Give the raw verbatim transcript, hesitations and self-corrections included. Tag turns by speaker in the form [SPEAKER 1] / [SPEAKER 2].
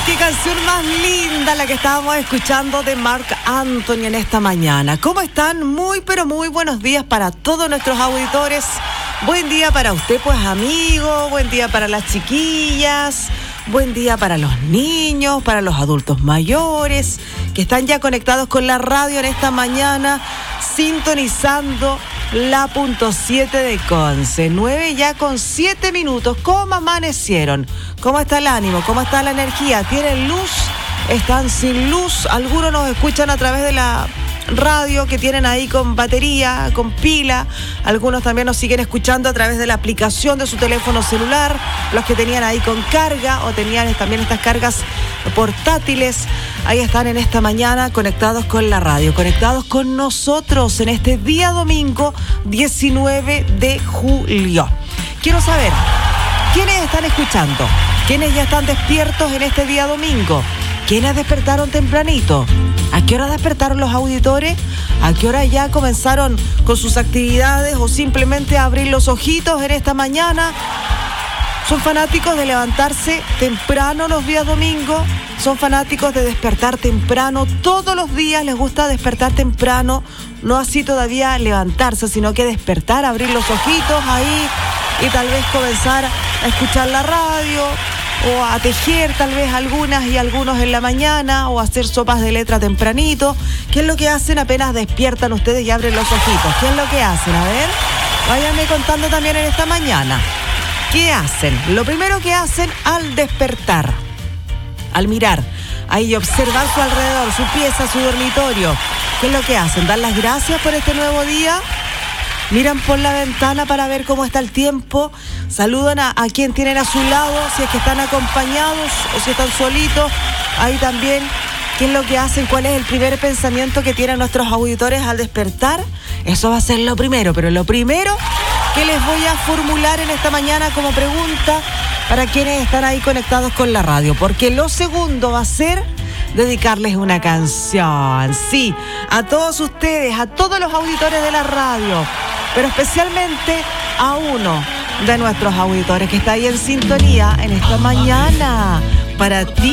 [SPEAKER 1] qué canción más linda la que estábamos escuchando de Marc Anthony en esta mañana. ¿Cómo están? Muy, pero muy buenos días para todos nuestros auditores. Buen día para usted, pues, amigo. Buen día para las chiquillas. Buen día para los niños, para los adultos mayores que están ya conectados con la radio en esta mañana, sintonizando la punto siete de Conce. nueve ya con siete minutos. ¿Cómo amanecieron? ¿Cómo está el ánimo? ¿Cómo está la energía? ¿Tienen luz? ¿Están sin luz? Algunos nos escuchan a través de la radio que tienen ahí con batería, con pila. Algunos también nos siguen escuchando a través de la aplicación de su teléfono celular. Los que tenían ahí con carga o tenían también estas cargas portátiles, ahí están en esta mañana conectados con la radio, conectados con nosotros en este día domingo diecinueve de julio. Quiero saber, ¿quiénes están escuchando? ¿Quiénes ya están despiertos en este día domingo? ¿Quiénes despertaron tempranito? ¿A qué hora despertaron los auditores? ¿A qué hora ya comenzaron con sus actividades o simplemente a abrir los ojitos en esta mañana? ¿Son fanáticos de levantarse temprano los días domingos? ¿Son fanáticos de despertar temprano? Todos los días les gusta despertar temprano, no así todavía levantarse, sino que despertar, abrir los ojitos ahí y tal vez comenzar a escuchar la radio o a tejer tal vez algunas y algunos en la mañana o a hacer sopas de letra tempranito. ¿Qué es lo que hacen apenas despiertan ustedes y abren los ojitos? ¿Qué es lo que hacen? A ver, váyanme contando también en esta mañana. ¿Qué hacen? Lo primero que hacen al despertar, al mirar ahí y observar su alrededor, su pieza, su dormitorio, ¿qué es lo que hacen? ¿Dan las gracias por este nuevo día? Miran por la ventana para ver cómo está el tiempo, saludan a, a quien tienen a su lado, si es que están acompañados o si están solitos. Ahí también, ¿qué es lo que hacen? ¿Cuál es el primer pensamiento que tienen nuestros auditores al despertar? Eso va a ser lo primero, pero lo primero que les voy a formular en esta mañana como pregunta para quienes están ahí conectados con la radio, porque lo segundo va a ser dedicarles una canción, sí, a todos ustedes, a todos los auditores de la radio, pero especialmente a uno de nuestros auditores que está ahí en sintonía en esta mañana. Para ti